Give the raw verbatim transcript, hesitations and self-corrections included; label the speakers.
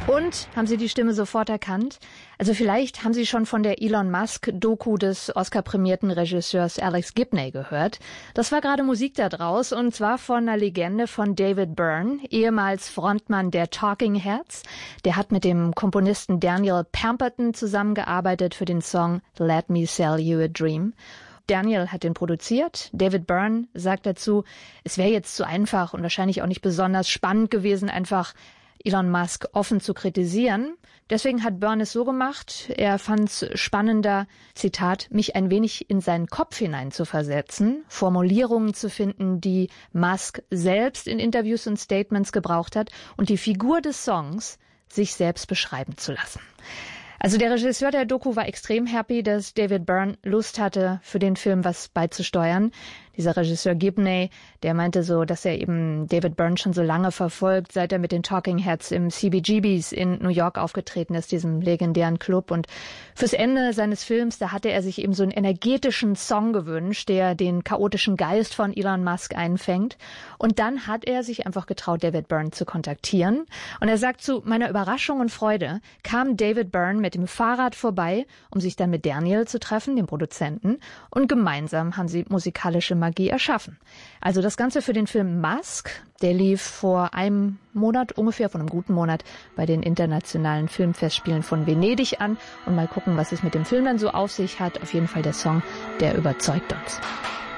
Speaker 1: Und haben Sie die Stimme sofort erkannt? Also vielleicht haben Sie schon von der Elon Musk-Doku des Oscar-prämierten Regisseurs Alex Gibney gehört. Das war gerade Musik da draus, und zwar von einer Legende von David Byrne, ehemals Frontmann der Talking Heads. Der hat mit dem Komponisten Daniel Pemberton zusammengearbeitet für den Song Let Me Sell You a Dream. Daniel hat den produziert. David Byrne sagt dazu, es wäre jetzt zu einfach und wahrscheinlich auch nicht besonders spannend gewesen, einfach Elon Musk offen zu kritisieren. Deswegen hat Byrne es so gemacht, er fand es spannender, Zitat, mich ein wenig in seinen Kopf hinein zu versetzen, Formulierungen zu finden, die Musk selbst in Interviews und Statements gebraucht hat und die Figur des Songs sich selbst beschreiben zu lassen. Also der Regisseur der Doku war extrem happy, dass David Byrne Lust hatte, für den Film was beizusteuern. Dieser Regisseur Gibney, der meinte so, dass er eben David Byrne schon so lange verfolgt, seit er mit den Talking Heads im C B G B's in New York aufgetreten ist, diesem legendären Club. Und fürs Ende seines Films, da hatte er sich eben so einen energetischen Song gewünscht, der den chaotischen Geist von Elon Musk einfängt. Und dann hat er sich einfach getraut, David Byrne zu kontaktieren. Und er sagt, zu meiner Überraschung und Freude kam David Byrne mit dem Fahrrad vorbei, um sich dann mit Daniel zu treffen, dem Produzenten. Und gemeinsam haben sie musikalische Magie erschaffen. Also das Ganze für den Film Musk, der lief vor einem Monat, ungefähr vor einem guten Monat, bei den internationalen Filmfestspielen von Venedig an. Und mal gucken, was es mit dem Film dann so auf sich hat. Auf jeden Fall der Song, der überzeugt uns.